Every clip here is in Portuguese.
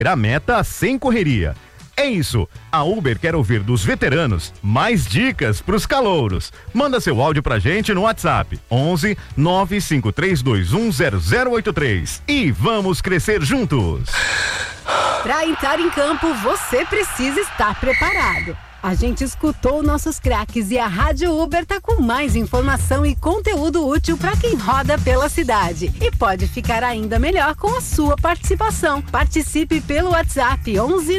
a meta sem correria. É isso, a Uber quer ouvir dos veteranos mais dicas pros calouros. Manda seu áudio pra gente no WhatsApp 11 953210083 e vamos crescer juntos. Para entrar em campo, você precisa estar preparado. A gente escutou nossos craques e a Rádio Uber tá com mais informação e conteúdo útil para quem roda pela cidade. E pode ficar ainda melhor com a sua participação. Participe pelo WhatsApp 11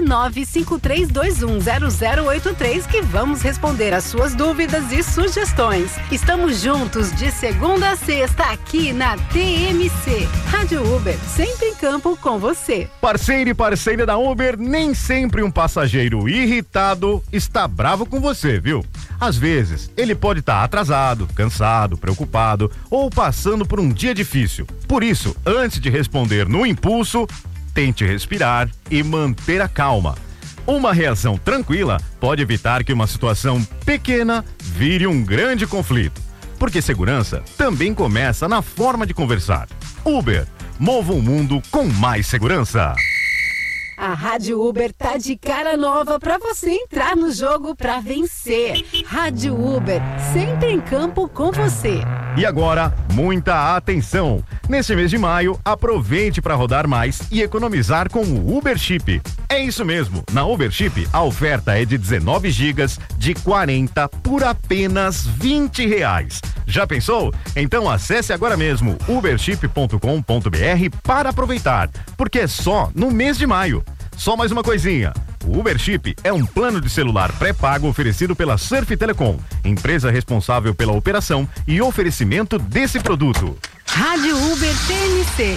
953210083 que vamos responder as suas dúvidas e sugestões. Estamos juntos de segunda a sexta aqui na TMC. Rádio Uber, sempre em campo com você. Parceiro e parceira da Uber, nem sempre um passageiro irritado está bravo com você, viu? Às vezes, ele pode estar atrasado, cansado, preocupado ou passando por um dia difícil. Por isso, antes de responder no impulso, tente respirar e manter a calma. Uma reação tranquila pode evitar que uma situação pequena vire um grande conflito. Porque segurança também começa na forma de conversar. Uber, mova o mundo com mais segurança. A Rádio Uber tá de cara nova pra você entrar no jogo pra vencer. Rádio Uber, sempre em campo com você. E agora, muita atenção! Neste mês de maio, aproveite para rodar mais e economizar com o Uber Chip. É isso mesmo, na Uber Chip a oferta é de 19 gigas de 40 por apenas R$20. Já pensou? Então acesse agora mesmo uberchip.com.br para aproveitar, porque é só no mês de maio. Só mais uma coisinha. O Uber Chip é um plano de celular pré-pago oferecido pela Surf Telecom, empresa responsável pela operação e oferecimento desse produto. Rádio Uber TMC.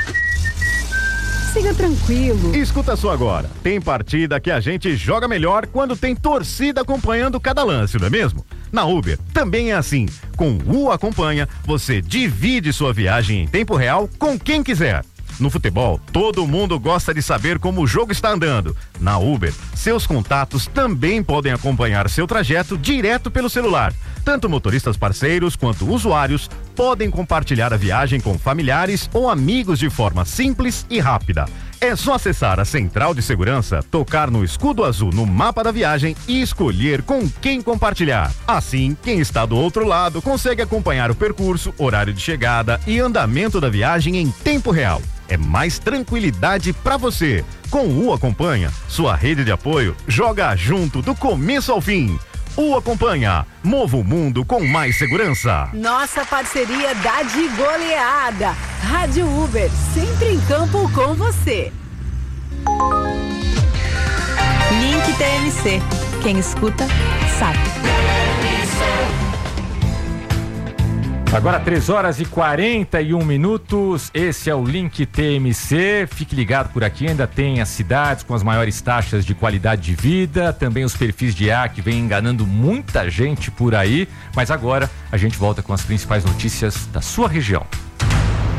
Siga tranquilo. Escuta só agora. Tem partida que a gente joga melhor quando tem torcida acompanhando cada lance, não é mesmo? Na Uber também é assim. Com o Acompanha, você divide sua viagem em tempo real com quem quiser. No futebol, todo mundo gosta de saber como o jogo está andando. Na Uber, seus contatos também podem acompanhar seu trajeto direto pelo celular. Tanto motoristas parceiros quanto usuários podem compartilhar a viagem com familiares ou amigos de forma simples e rápida. É só acessar a central de segurança, tocar no escudo azul no mapa da viagem e escolher com quem compartilhar. Assim, quem está do outro lado consegue acompanhar o percurso, horário de chegada e andamento da viagem em tempo real. É mais tranquilidade pra você. Com o Acompanha, sua rede de apoio joga junto do começo ao fim. O Acompanha, mova o mundo com mais segurança. Nossa parceria dá de goleada. Rádio Uber, sempre em campo com você. Link TMC. Quem escuta, sabe. Agora 3h41, esse é o Link TMC, fique ligado por aqui, ainda tem as cidades com as maiores taxas de qualidade de vida, também os perfis de IA que vem enganando muita gente por aí, mas agora a gente volta com as principais notícias da sua região.